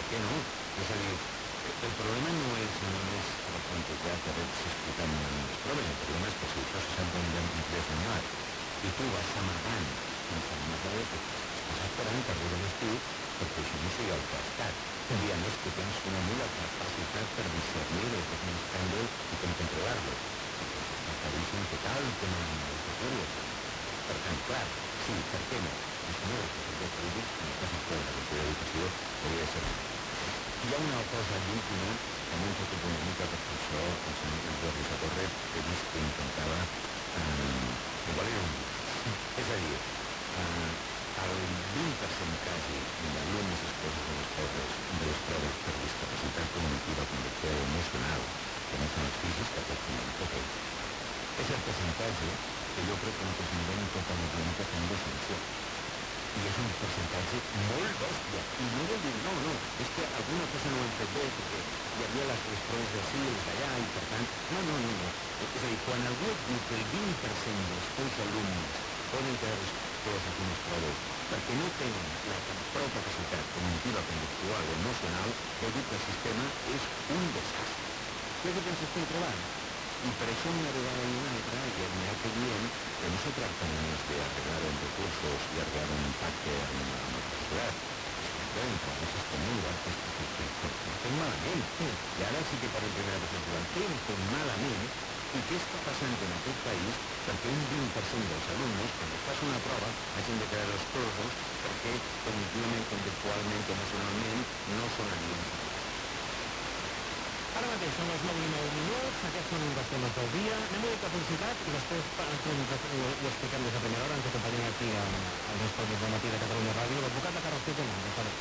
què no? És a dir, el problema no és només el plantejat haver explicat malament les proves, el problema és que si això se sap d'enlluar i tu vas amagant sense anar a saber, estàs esperant que arribi l'estiu perquè això no sigui el que ha estat. I a més que tens una nul·la capacitat per discernir el que és un escàndol i com controlar-lo. Està claríssim que tal que no hi ha futuro. Per tant, clar, sí, per què no? És no, perquè el polític, en el cas actual de la educació, hauria de ser. Hi ha una cosa íntima que m'ha inquietat una mica perquè això, el senyor Jordi Satorre, he vist que intentava igual era un dit. És a dir, el 20% quasi d'alumnes exclosos de les proves per discapacitat cognitiva, conductual o emocional, que no són els físics, que afecten tot ells, és el percentatge que jo crec que nosaltres mirem tota la clínica fent docència. I és un percentatge molt bèstia. I no vol dir, no, és que alguna cosa no ho hem fet bé, perquè hi havia les proves d'ací i les d'allà, i per tant, no. És a dir, quan algú et diu que el 20% dels teus alumnes poden quedar exclosos d'unes proves perquè no tenen la prou capacitat cognitiva, conductual o emocional, vol dir que el sistema és un desastre. Què és el que ens estem trobant? I per això una vegada i una altra ja n'hi ha que diem que no se tracta només d'arreglar en recursos i arreglar un impacte amb el professorat. Es tracta d'entrar en un sistema igual que fem malament. I ara sí que per en primera perspectiva, què fem malament i què està passant en aquest país perquè un 20% dels alumnes, quan es passa una prova, hagin de quedar exclosos perquè cognitivament, conductualment, emocionalment no són alumnes. Ara mateix són les 9:09, aquests són els temes del dia. Anem a la publicitat i després ho expliquem des de primera hora. Ens acompanyem aquí als estudis del matí de Catalunya Ràdio l'advocat de Carles Puigdemont.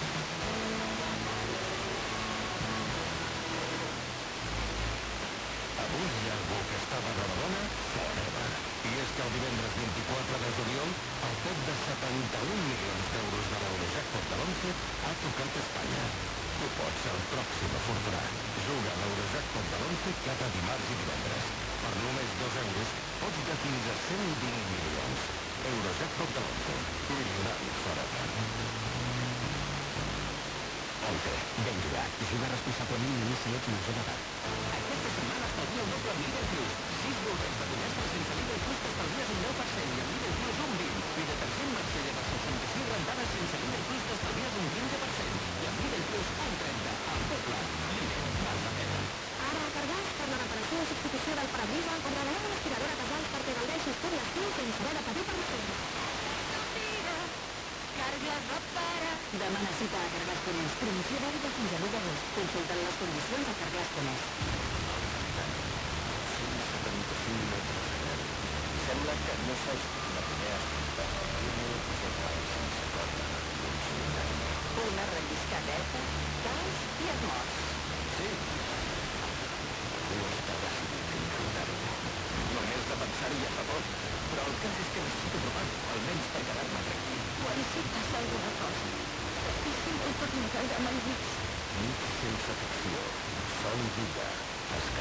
Avui hi ha algú que està de Badalona? Forever. I és que el divendres 24 de juliol el top de 71 milions d'euros de l'Eurojackpot de l'11 ha tocat Espanya. Tu pots ser el pròxim afortunat. Juga a l'Eurojackpot de l'11 cada dimarts i divendres. Per només 2 euros pots de fins a 120 milions. Eurojackpot de l'11. Milionari forever. 11. Ben jugat. Juga responsablement només si ets major d'edat. Aquesta setmana estalvia el doble amb Lidl Plus. 6 bolquets de pollastre sense Lidl Plus t'estalvies un 10% i amb Lidl Plus un 20%. I detergent Marsella per 66 rentades sense Lidl Plus t'estalvies un 15%. I amb Lidl Plus un 30%. Al doble. Lidl, val la pena. Ara a Carglass, per la reparació o substitució del parabrisa, us regalem una aspiradora Casals perquè gaudeixis tot l'estiu sense haver de patir per l'estiu. Carglass repara. Demana cita a Carglass Coneix. Promoció vàlida fins a l'1 d'agost. Consulta les condicions a Carglass Coneix. 175 metres de neu. Sembla que no s'hagi la primera activitat. Sense corda, un solitari. Una relliscadeta, caus i et mors. Sí. Algú està decidit a intentar-ho. Només de pensar-hi ja fa por. Però el cas és que necessito provar-ho, almenys per quedar-me tranquil. Quan si passa alguna cosa. I si no pot negar amb el mig. Nit sense ficció. Sol vida. Escalada.